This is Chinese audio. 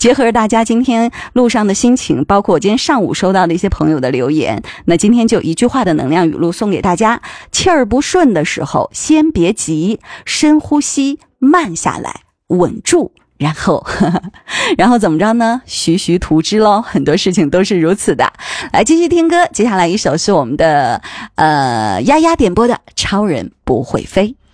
结合着大家今天路上的心情，包括我今天上午收到的一些朋友的留言，那今天就一句话的能量语录送给大家：气儿不顺的时候，先别急，深呼吸，慢下来，稳住。然后怎么着呢？徐徐图之咯，很多事情都是如此的。来继续听歌，接下来一首是我们的丫丫点播的《超人不会飞》。